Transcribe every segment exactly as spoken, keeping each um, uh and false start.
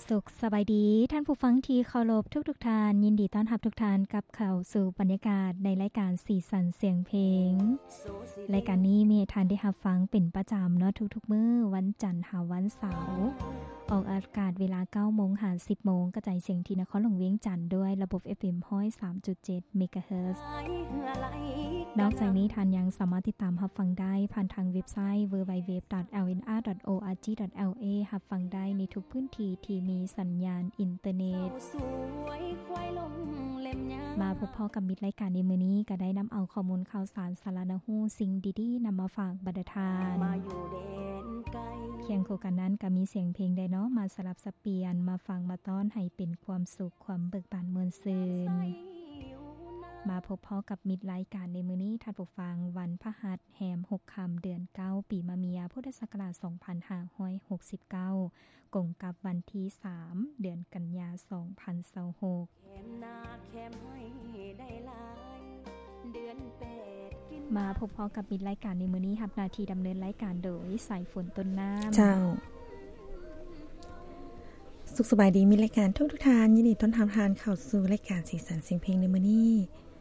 สุขสบายดีท่านผู้ฟังที่เคารพทุกๆทท่านยินดีต้อนรับทุกท่านกับเข้าสู่บรรยากาศในรายการสีสันเสียงเพลงรายการนี้มีให้ท่านได้รับฟังเป็นประจำเนาะทุกๆมื้อวันจันทร์หาวันเสาร์ออกอากาศเวลา เก้าโมง ถึง สิบโมงกระจายเสียงที่นครหลวงเวียงจันทร์ด้วยระบบ เอฟ เอ็ม หนึ่งศูนย์สามจุดเจ็ด เมกะเฮิรตซ์นอกจากนี้ท่านยังสามารถติดตามรับฟังได้ผ่านทางเว็บไซต์ ดับเบิลยู ดับเบิลยู ดับเบิลยู ดอท แอล เอ็น อาร์ ดอท โอ อาร์ จี ดอท แอล เอ รับฟังได้ในทุกพื้นที่ที่มีสัญญาณอินเทอร์เน็ตมาพบพ่อกับมิตรรายการในมื้อนี้ก็ได้นำเอาข้อมูลข่าวสารสาระหูสิ่งดีๆนำมาฝากบรรดาทานเคียงคู่กันนั้นก็มีเสียงเพลงได้เนาะมาสลับสับเปลี่ยนมาฟังมาต้อนให้เป็นความสุขความเบิกบานมวลซื่นมาพบพ่อกับมิตรรายการในมื้อนี้ท่านผู้ฟังวันพฤหัสแรมหกค่ำเดือนเก้าปีมะเมียพุทธศักราชสองพันห้าร้อยหกสิบเก้ากงกับวันที่สามเดือนกันยายนสองพันยี่สิบหกมาพบพ่อกับมิตรรายการในมื้อนี้รับหน้าที่ดำเนินรายการโดยสายฝนต้นน้ำเจ้าสุขสบายดีมีรายการทุกทุกทานยินดีต้อนรับทานเข้าสู่รายการสีสันเสียงเพลงในมื้อนี้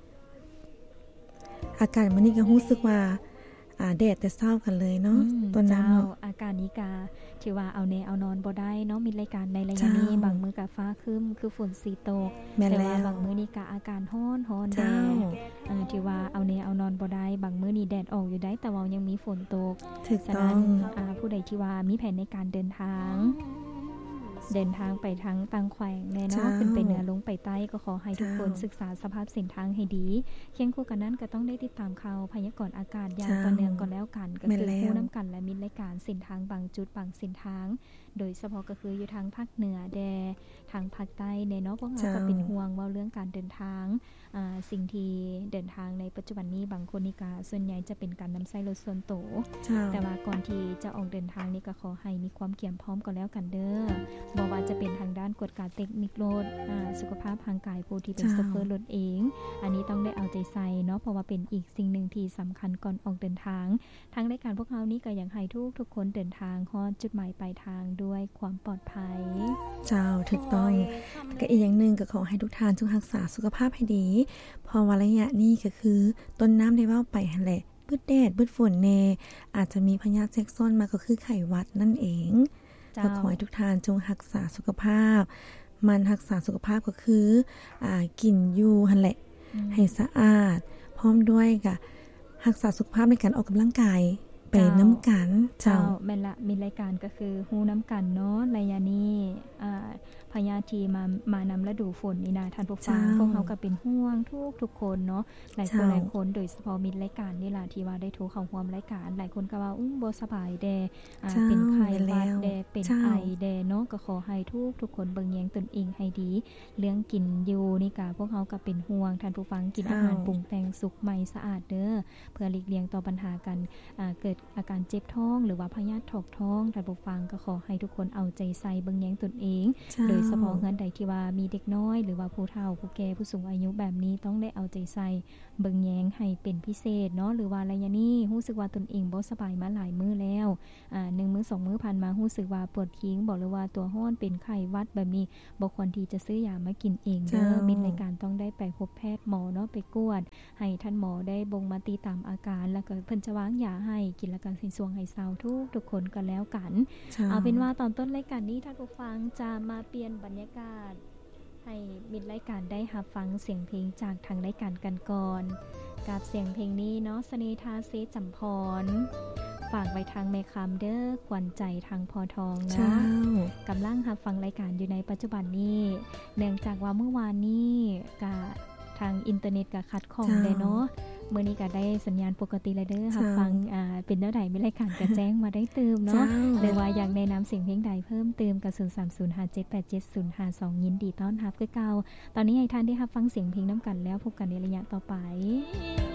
อากาศมื้อนี้ก็รู้สึกว่าอ่าแดดแต่เช้ากันเลยเนาะต้นน้ำเนาะอากาศนี้ก็ที่ว่าเอาแน่เอานอนบ่ได้เนาะมีรายการในระยะนี้บางมื้อก็ฟ้าครึ้มคือฝนสิตกแต่ว่าบางมื้อนี้ก็อากาศร้อนร้อนแดดเอ่อที่ว่าเอาแน่เอานอนบ่ได้บางมื้อนี้แดดออกอยู่ได้แต่ว่ายังมีฝนตกฉะนั้นอ่าผู้ใดที่ว่ามีแผนในการเดินทางเดินทางไปทั้งต่างแขวงแน่เนาะขึ้นไปเหนือลงไปใต้ก็ขอให้ทุกคนศึกษาสภาพเส้นทางให้ดีเคียงคู่กันนั้นก็ต้องได้ติดตามข่าวพยากรณ์อากาศอย่างต่อเนื่องก่อนแล้วกันก็คือผู้นำกันและมิตรรายการเส้นทางบางจุดบางเส้นทางโดยเฉพาะก็คืออยู่ทางภาคเหนือแดทางภาคใต้ในเนาะพวกเราก็เป็นห่วงว่าเรื่องการเดินทางอ่าสิ่งที่เดินทางในปัจจุบันนี้บางคนนี่ก็ส่วนใหญ่จะเป็นการนำใช้รถส่วนตัวแต่ว่าก่อนที่จะออกเดินทางนี่ก็ขอให้มีความเตรียมพร้อมก่อนแล้วกันเด้อบ่ว่าจะเป็นทางด้านกฎการเทคนิครถอ่าสุขภาพทางกายผู้ที่เป็นโชเฟอร์รถเองอันนี้ต้องได้เอาใจใส่เนาะเพราะว่าเป็นอีกสิ่งนึงที่สำคัญก่อนออกเดินทางทางรายการพวกเรานี่ก็อยากให้ทุกทุกคนเดินทางฮอดจุดหมายปลายทางด้วยความปลอดภัยเจ้าถูกต้องแต่ก็อีกอย่างนึงก็ขอให้ทุกท่านจงรักษาสุขภาพให้ดีเพราะว่าระยะนี้ก็คือต้นน้ำได้เว้าไปหั่นแหละบึดแดดบึดฝนแน่อาจจะมีพยาธิแทรกซ้อนมาก็คือไข้หวัดนั่นเองก็ขอให้ทุกท่านจงรักษาสุขภาพมันรักษาสุขภาพก็คืออ่ากินอยู่หั่นแหละให้สะอาดพร้อมด้วยก็รักษาสุขภาพในการออกกำลังกายไปน้ำกันเจ้าแม่นละมีรายการก็คือฮู้น้ำกันเนาะระยะนี้อ่าพยาธิมามานำฤดูฝนนี่นะท่านผู้ฟังพวกเขาก็เป็นห่วงทุกทุกคนเนาะหลายคนหลายคนโดยเฉพาะมีรายการนี่ล่ะที่ว่าได้โทรเข้าร่วมรายการหลายคนก็ว่าอุ้มบ่สบายแดอ่าเป็นไข้หวัดแดเป็นไอแดเนาะก็ขอให้ทุกทุกคนเบิ่งแยงตนเองให้ดีเรื่องกินอยู่นี่ก็พวกเขาก็เป็นห่วงท่านผู้ฟังกินอาหารปรุงแต่งสุกใหม่สะอาดเด้อเพื่อหลีกเลี่ยงต่อปัญหากันอ่าเกิดอาการเจ็บท้องหรือว่าพยาธิถอกท้องท่านผู้ฟังก็ขอให้ทุกคนเอาใจใส่เบิ่งแยงตนเองโดยเฉพาะเฮือนใดที่ว่ามีเด็กน้อยหรือว่าผู้เฒ่าผู้แก่ผู้สูงอายุแบบนี้ต้องได้เอาใจใส่เบิ่งแยงให้เป็นพิเศษเนาะหรือว่าระยะนี้รู้สึกว่าตนเองบ่สบายมาหลายมื้อแล้วอ่าหนึ่งมื้อสองมื้อผ่านมารู้สึกว่าปวดขิงบอกเลยว่าตัวร้อนเป็นไข้หวัดแบบนี้บ่ควรที่จะซื้อยามากินเองเด้อมีรายการต้องได้ไปพบแพทย์หมอเนาะไปกวดให้ท่านหมอได้บ่งมาติตามอาการแล้วก็เพิ่นจะวางยาให้กินแล้วก็สิสวงให้เซาทุกทุกคนก็แล้วกันเอาเป็นว่าตอนต้นรายการนี้ท่านผู้ฟังจะมาเปลี่ยนบรรยากาศให้มิตรรายการได้รับฟังเสียงเพลงจากทางรายการกันก่อนกับเสียงเพลงนี้เนาะสนีทาเซจำพรฝากไว้ทางแม่คำเด้อขวัญใจทางพอทองเนาะกำลังรับฟังรายการอยู่ในปัจจุบันนี้เนื่องจากว่าเมื่อวานนี้ก็ทางอินเทอร์เน็ตก็ขัดข้องเลยเนาะเมื่อนี้ก็ได้สัญญาณปกติแล้วเด้อรับฟังอ่าเป็นแนวใดมีรายการก็แจ้งมาได้เติมเนาะหรือว่าอยากแนะนำเสียงเพลงใดเพิ่มเติมก็ศูนย์ สาม ศูนย์ ห้า เจ็ด แปด เจ็ด ศูนย์ ห้า สองยินดีต้อนรับคือเก่าตอนนี้ให้ท่านได้รับฟังเสียงเพลงนำกันแล้วพบกันในระยะต่อไป